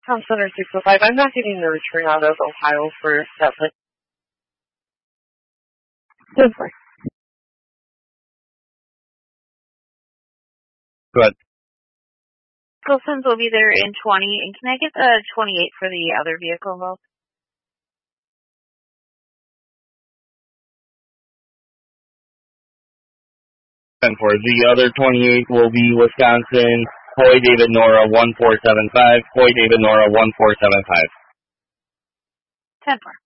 Tom Center 605. I'm not getting the return out of Ohio for that place. 10-4. Good. Wilson's will be there in 20, and can I get the 28 for the other vehicle, Will? And for the other 28 will be Wisconsin, Hoy David Nora 1475, Hoy David Nora 1475. 10-4.